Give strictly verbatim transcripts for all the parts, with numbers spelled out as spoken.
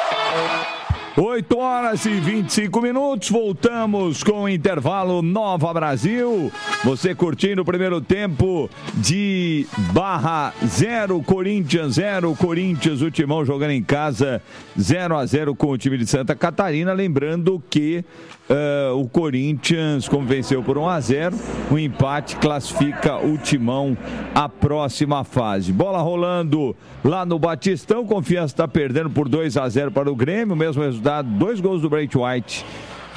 oito horas e vinte e cinco minutos, voltamos com o intervalo Nova Brasil. Você curtindo o primeiro tempo de Barra zero, Corinthians zero. Corinthians, o Timão jogando em casa zero a zero com o time de Santa Catarina. Lembrando que uh, o Corinthians, como venceu por um a zero, o empate classifica o Timão à próxima fase. Bola rolando lá no Batistão, Confiança está perdendo por dois a zero para o Grêmio, o mesmo resultado. Dois gols do Bright White.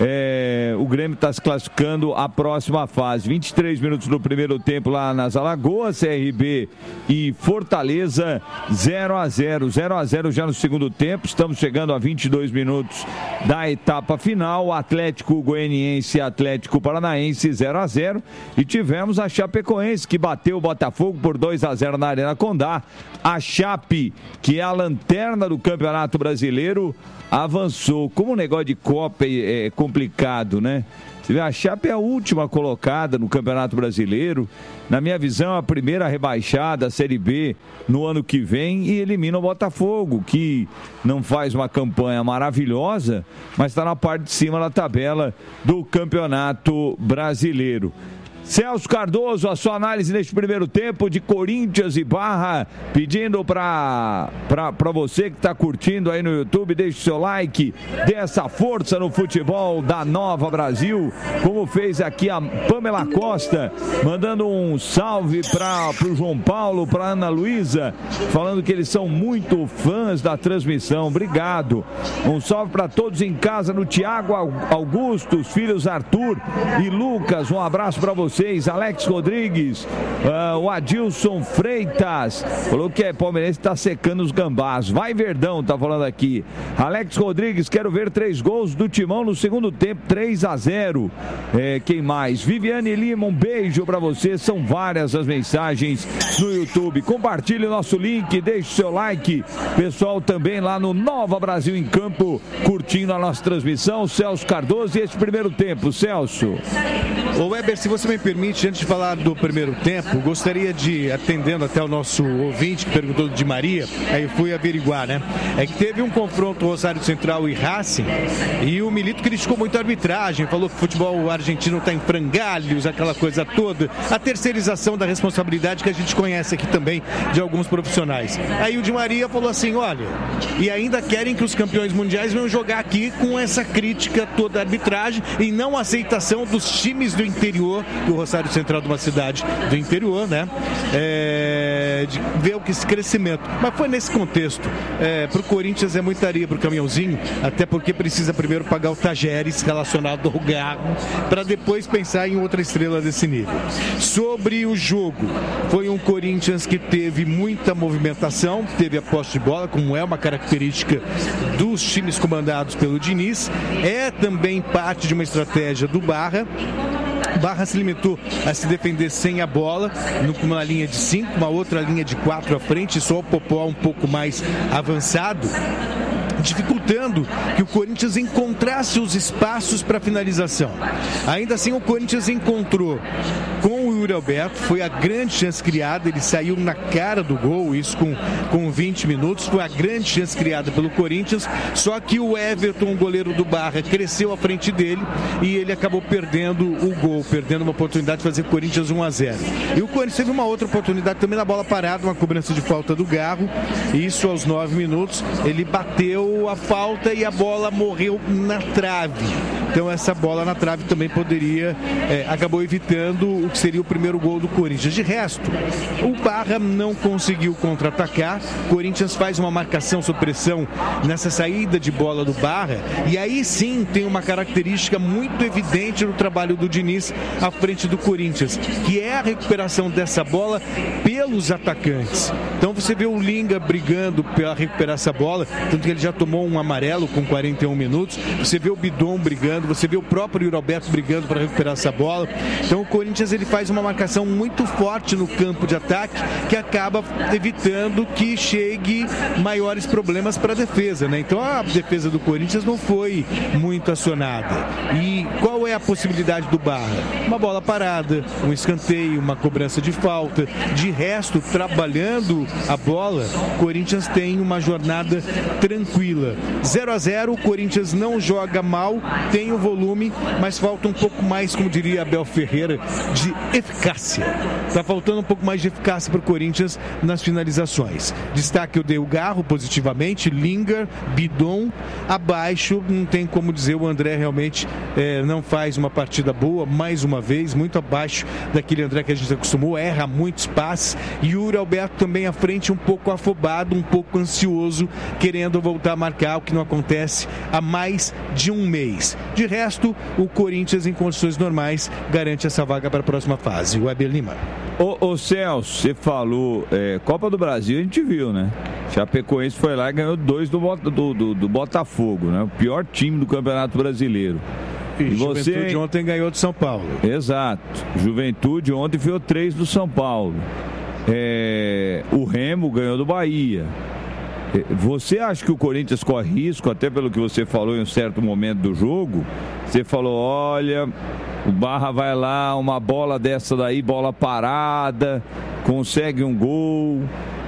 É, o Grêmio está se classificando à próxima fase. vinte e três minutos do primeiro tempo lá nas Alagoas, C R B e Fortaleza zero a zero. zero a zero já no segundo tempo. Estamos chegando a vinte e dois minutos da etapa final. Atlético Goianiense e Atlético Paranaense zero a zero. E tivemos a Chapecoense que bateu o Botafogo por dois a zero na Arena Condá. A Chape, que é a lanterna do Campeonato Brasileiro, avançou. Como o negócio de Copa é, é complicado, né? Você vê, a Chape é a última colocada no Campeonato Brasileiro. Na minha visão, a primeira rebaixada, a Série B, no ano que vem, e elimina o Botafogo, que não faz uma campanha maravilhosa, mas está na parte de cima da tabela do Campeonato Brasileiro. Celso Cardoso, a sua análise neste primeiro tempo de Corinthians e Barra, pedindo para para você que está curtindo aí no YouTube, deixe o seu like, dê essa força no futebol da Nova Brasil, como fez aqui a Pamela Costa, mandando um salve para o João Paulo, para Ana Luísa, falando que eles são muito fãs da transmissão. Obrigado. Um salve para todos em casa, no Tiago Augusto, os filhos Arthur e Lucas, um abraço para você. Alex Rodrigues, uh, o Adilson Freitas falou que é palmeirense, está secando os gambás. Vai Verdão, tá falando aqui. Alex Rodrigues, quero ver três gols do Timão no segundo tempo, três a zero. É, quem mais? Viviane Lima, um beijo pra você. São várias as mensagens no YouTube. Compartilhe o nosso link, deixe o seu like. Pessoal também lá no Nova Brasil em Campo, curtindo a nossa transmissão. Celso Cardoso e esse primeiro tempo. Celso. Ô Weber, se você me permite, antes de falar do primeiro tempo, gostaria de, atendendo até o nosso ouvinte que perguntou de Maria, aí fui averiguar, né? É que teve um confronto Rosário Central e Racing, e o Milito criticou muito a arbitragem, falou que o futebol argentino está em frangalhos, aquela coisa toda, a terceirização da responsabilidade que a gente conhece aqui também de alguns profissionais. Aí o Di Maria falou assim, olha, e ainda querem que os campeões mundiais venham jogar aqui com essa crítica toda à arbitragem e não a aceitação dos times do interior, do Rosário Central de uma cidade do interior, né? É, de ver o que esse crescimento. Mas foi nesse contexto. É, pro Corinthians é muita areia pro caminhãozinho, até porque precisa primeiro pagar o Tajeres relacionado ao Garro, para depois pensar em outra estrela desse nível. Sobre o jogo, foi um Corinthians que teve muita movimentação, teve a posse de bola, como é uma característica dos times comandados pelo Diniz. É também parte de uma estratégia do Barra. Barra se limitou a se defender sem a bola, numa linha de cinco, uma outra linha de quatro à frente, só o Popó um pouco mais avançado, dificultando que o Corinthians encontrasse os espaços para finalização. Ainda assim, o Corinthians encontrou com o Yuri Alberto, foi a grande chance criada, ele saiu na cara do gol, isso com, com vinte minutos, foi a grande chance criada pelo Corinthians, só que o Everton, o goleiro do Barra, cresceu à frente dele e ele acabou perdendo o gol, perdendo uma oportunidade de fazer o Corinthians um a zero. E o Corinthians teve uma outra oportunidade também na bola parada, uma cobrança de falta do Garro, isso aos nove minutos, ele bateu a falta e a bola morreu na trave. Então essa bola na trave também poderia, é, acabou evitando o que seria o primeiro gol do Corinthians. De resto, o Barra não conseguiu contra-atacar. O Corinthians faz uma marcação sob pressão nessa saída de bola do Barra, e aí sim tem uma característica muito evidente no trabalho do Diniz à frente do Corinthians, que é a recuperação dessa bola pelos atacantes. Então você vê o Linga brigando para recuperar essa bola, tanto que ele já tomou um amarelo com quarenta e um minutos. Você vê o Bidon brigando brigando, você vê o próprio Yuri Alberto brigando para recuperar essa bola. Então o Corinthians ele faz uma marcação muito forte no campo de ataque, que acaba evitando que chegue maiores problemas para a defesa, né? Então a defesa do Corinthians não foi muito acionada. E qual é a possibilidade do Barra? Uma bola parada, um escanteio, uma cobrança de falta. De resto, trabalhando a bola, o Corinthians tem uma jornada tranquila. zero a zero, o Corinthians não joga mal, tem o volume, mas falta um pouco mais, como diria Abel Ferreira, de eficácia. Está faltando um pouco mais de eficácia para o Corinthians nas finalizações. Destaque eu dei o Garro positivamente, Linger, Bidon, abaixo, não tem como dizer, o André realmente é, não faz uma partida boa, mais uma vez, muito abaixo daquele André que a gente acostumou, erra muitos passes, e o Yuri Alberto também à frente um pouco afobado, um pouco ansioso, querendo voltar a marcar, o que não acontece há mais de um mês. De resto, o Corinthians em condições normais garante essa vaga para a próxima fase. O Weber Lima. Ô, ô Celso, você falou, é, Copa do Brasil a gente viu, né? Chapecoense foi lá e ganhou dois do, do, do, do Botafogo, né? O pior time do Campeonato Brasileiro. E, e você... Juventude ontem ganhou do São Paulo. Exato. Juventude ontem foi três do São Paulo. É, o Remo ganhou do Bahia. Você acha que o Corinthians corre risco, até pelo que você falou em um certo momento do jogo? Você falou, olha, o Barra vai lá, uma bola dessa daí, bola parada, consegue um gol.